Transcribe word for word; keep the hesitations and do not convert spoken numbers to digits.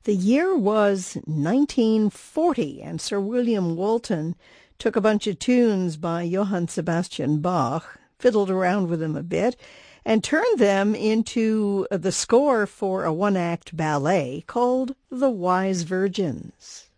The year was nineteen forty, and Sir William Walton took a bunch of tunes by Johann Sebastian Bach, fiddled around with them a bit, and turned them into the score for a one-act ballet called The Wise Virgins.